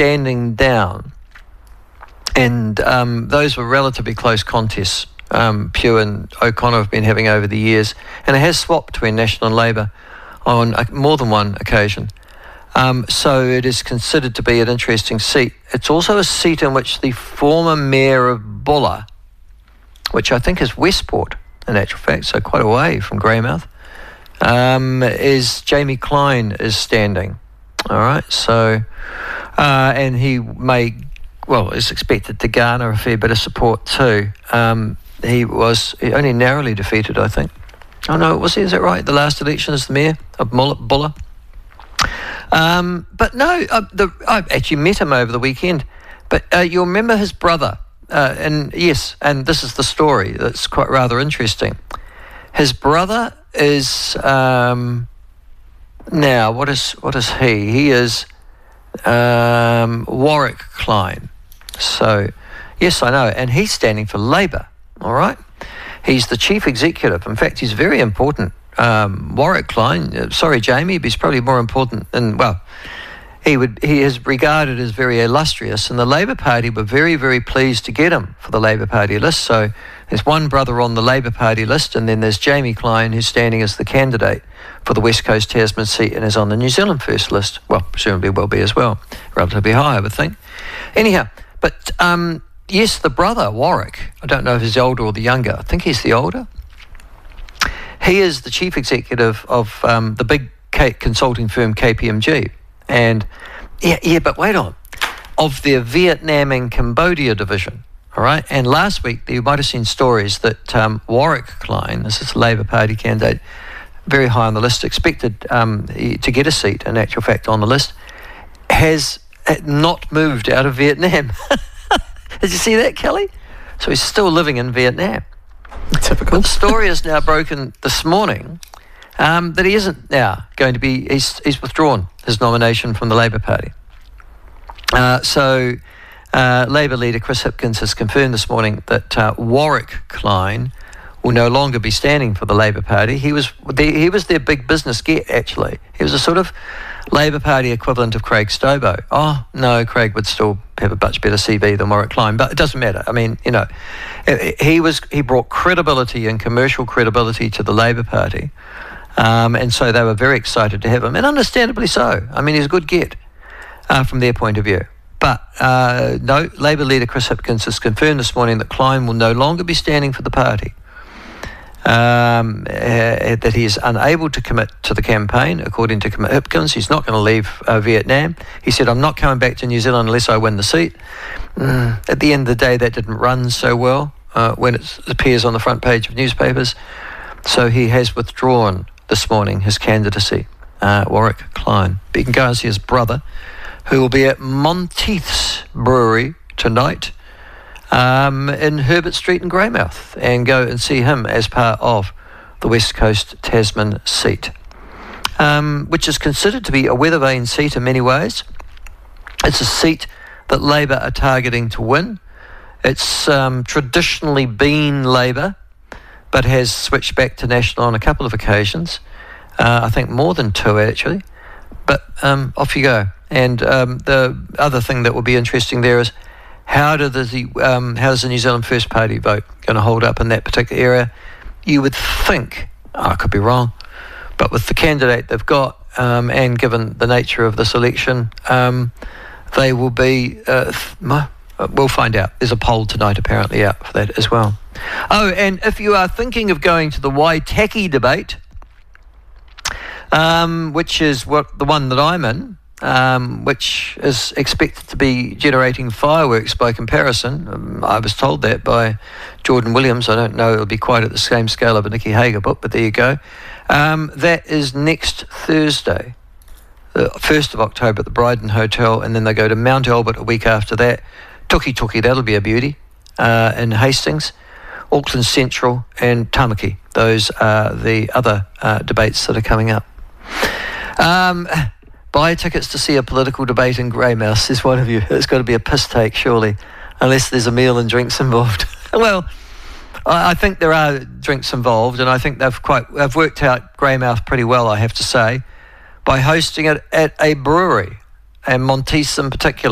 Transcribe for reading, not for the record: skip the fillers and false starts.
standing down. And those were relatively close contests Pugh and O'Connor have been having over the years. And it has swapped between National and Labour on more than one occasion. So it is considered to be an interesting seat. It's also a seat in which the former mayor of Bulla, which I think is Westport in actual fact, so quite away from Greymouth, is Jamie Clyne is standing. All right, so and he is expected to garner a fair bit of support too. He only narrowly defeated, I think. Oh no, was he? Is that right? The last election as the mayor of Bulla. But no, I actually met him over the weekend. But you'll remember his brother, and yes, and this is the story that's quite rather interesting. His brother is now what is he? He is Warwick Clyne. So yes, I know, and he's standing for Labour. All right, he's the chief executive. In fact, he's very important. Warwick Clyne, sorry Jamie, but he's probably more important than, he is regarded as very illustrious, and the Labour Party were very, very pleased to get him for the Labour Party list. So there's one brother on the Labour Party list, and then there's Jamie Clyne, who's standing as the candidate for the West Coast Tasman seat and is on the New Zealand First list. Well, presumably will be as well, relatively high I would think. Anyhow, but yes, the brother, Warwick, I don't know if he's the older or the younger, I think he's the older. He is the chief executive of the big consulting firm KPMG. And, but wait on, of their Vietnam and Cambodia division, all right? And last week, you might have seen stories that Warwick Clyne, this is a Labour Party candidate, very high on the list, expected to get a seat, in actual fact, on the list, has not moved out of Vietnam. Did you see that, Kelly? So he's still living in Vietnam. Typical. The story is now broken this morning that he isn't now going to be, he's withdrawn his nomination from the Labour Party. So Labour leader Chris Hipkins has confirmed this morning that Warwick Clyne will no longer be standing for the Labour Party. He was their big business get, actually. He was a sort of Labour Party equivalent of Craig Stobo. Oh, no, Craig would still have a much better CV than Warwick Clyne, but it doesn't matter. I mean, he brought credibility and commercial credibility to the Labour Party, and so they were very excited to have him, and understandably so. I mean, he's a good get from their point of view. But no, Labour leader Chris Hipkins has confirmed this morning that Clyne will no longer be standing for the party. That he is unable to commit to the campaign, according to Hipkins. He's not going to leave Vietnam. He said, I'm not coming back to New Zealand unless I win the seat. At the end of the day, that didn't run so well when it appears on the front page of newspapers. So he has withdrawn this morning his candidacy, Warwick Clyne. But you can go and see his brother, who will be at Monteith's Brewery tonight, in Herbert Street in Greymouth, and go and see him as part of the West Coast Tasman seat, which is considered to be a weather vane seat in many ways. It's a seat that Labour are targeting to win. It's traditionally been Labour, but has switched back to National on a couple of occasions. I think more than two, actually. But off you go. And the other thing that will be interesting there is how does the New Zealand First Party vote going to hold up in that particular area? You would think, I could be wrong, but with the candidate they've got, and given the nature of this election, they will be, we'll find out. There's a poll tonight apparently out for that as well. Oh, and if you are thinking of going to the Waitaki debate, which is the one that I'm in, which is expected to be generating fireworks by comparison. I was told that by Jordan Williams. I don't know it'll be quite at the same scale of a Nikki Hager book, but there you go. That is next Thursday, the 1st of October at the Bryden Hotel, and then they go to Mount Albert a week after that. Tuki, that'll be a beauty, in Hastings, Auckland Central and Tamaki. Those are the other debates that are coming up. Buy tickets to see a political debate in Greymouth, says one of you. It's got to be a piss take, surely, unless there's a meal and drinks involved. Well, I think there are drinks involved, and I think they've worked out Greymouth pretty well, I have to say, by hosting it at a brewery, and Monteith's in particular.